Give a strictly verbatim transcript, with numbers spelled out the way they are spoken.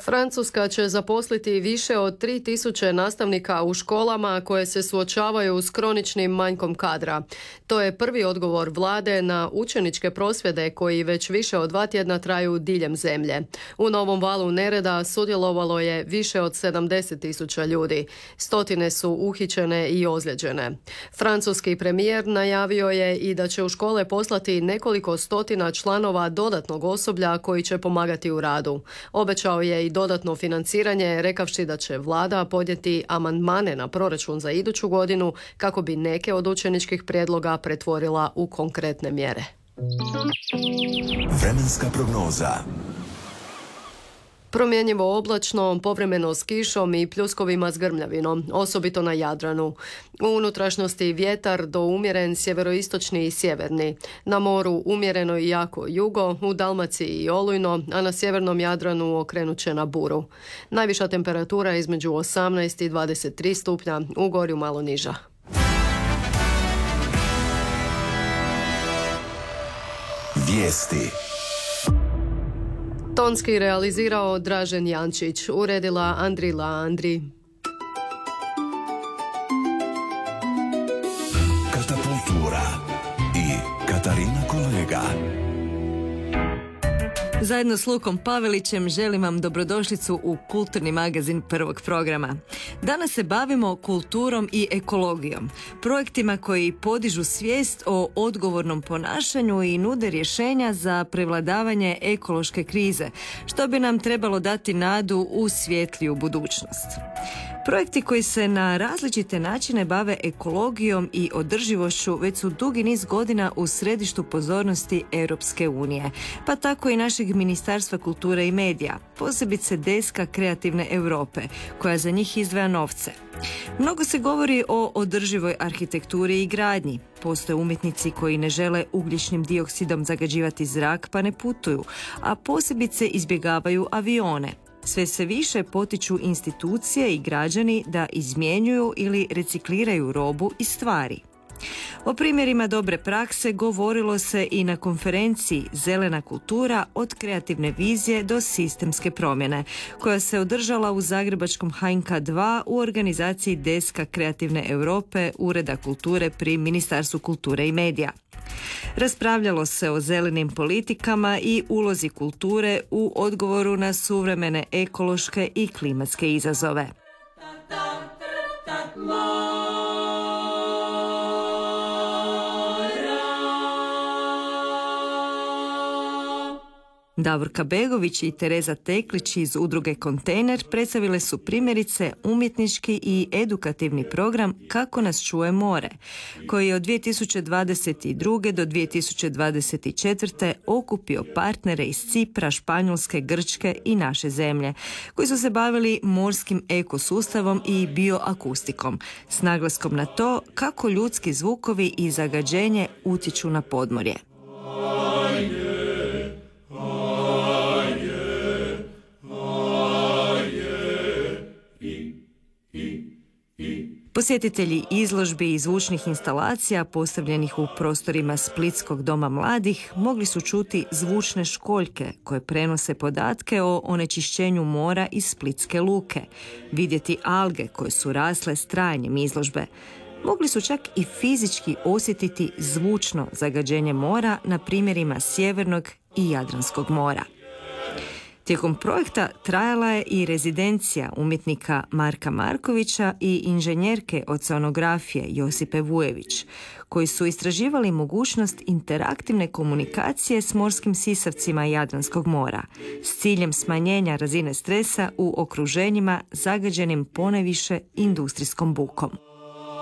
Francuska će zaposliti više od tri tisuće nastavnika u školama koje se suočavaju s kroničnim manjkom kadra. To je prvi odgovor vlade na učeničke prosvjede koji već više od dva tjedna traju diljem zemlje. U novom valu nereda sudjelovalo je više od sedamdeset tisuća ljudi. Stotine su uhićene i ozlijeđene. Francuski premijer najavio je i da će u škole poslati nekoliko stotina članova dodatnog osoblja koji će pomagati u radu. Obećao je i dodatno financiranje, rekavši da će vlada podnijeti amandmane na proračun za iduću godinu kako bi neke od učeničkih prijedloga pretvorila u konkretne mjere. Vremenska prognoza. Promjenjivo oblačno, povremeno s kišom i pljuskovima s grmljavinom, osobito na Jadranu. U unutrašnjosti vjetar do umjeren sjeveroistočni i sjeverni. Na moru umjereno i jako jugo, u Dalmaciji i olujno, a na sjevernom Jadranu okrenut će na buru. Najviša temperatura između osamnaest i dvadeset tri stupnja, u Gorju malo niža. Vijesti. Tonski realizirao Dražen Jančić, uredila Andrila Andri. Katapultura i Katarina Kolega. Zajedno s Lukom Pavelićem želim vam dobrodošlicu u kulturni magazin Prvog programa. Danas se bavimo kulturom i ekologijom, projektima koji podižu svijest o odgovornom ponašanju i nude rješenja za prevladavanje ekološke krize, što bi nam trebalo dati nadu u svjetliju budućnost. Projekti koji se na različite načine bave ekologijom i održivošću već su dugi niz godina u središtu pozornosti Europske unije, pa tako i našeg Ministarstva kulture i medija, posebice Deska Kreativne Europe, koja za njih izdvaja novce. Mnogo se govori o održivoj arhitekturi i gradnji. Postoje umjetnici koji ne žele ugljičnim dioksidom zagađivati zrak pa ne putuju, a posebice izbjegavaju avione. Sve se više potiču institucije i građani da izmjenjuju ili recikliraju robu i stvari. O primjerima dobre prakse govorilo se i na konferenciji Zelena kultura od kreativne vizije do sistemske promjene, koja se održala u zagrebačkom H N K dva u organizaciji Deska Kreativne Europe Ureda kulture pri Ministarstvu kulture i medija. Raspravljalo se o zelenim politikama i ulozi kulture u odgovoru na suvremene ekološke i klimatske izazove. Davorka Begović i Tereza Teklić iz udruge Kontejner predstavile su primjerice umjetnički i edukativni program Kako nas čuje more, koji je od dvije tisuće dvadeset druge do dvije tisuće dvadeset četvrte okupio partnere iz Cipra, Španjolske, Grčke i naše zemlje, koji su se bavili morskim ekosustavom i bioakustikom, s naglaskom na to kako ljudski zvukovi i zagađenje utječu na podmorje. Posjetitelji izložbi i zvučnih instalacija postavljenih u prostorima Splitskog doma mladih mogli su čuti zvučne školjke koje prenose podatke o onečišćenju mora iz Splitske luke, vidjeti alge koje su rasle s trajanjem izložbe. Mogli su čak i fizički osjetiti zvučno zagađenje mora na primjerima Sjevernog i Jadranskog mora. Tijekom projekta trajala je i rezidencija umjetnika Marka Markovića i inženjerke oceanografije Josipe Vujević, koji su istraživali mogućnost interaktivne komunikacije s morskim sisavcima Jadranskog mora, s ciljem smanjenja razine stresa u okruženjima zagađenim ponajviše industrijskom bukom.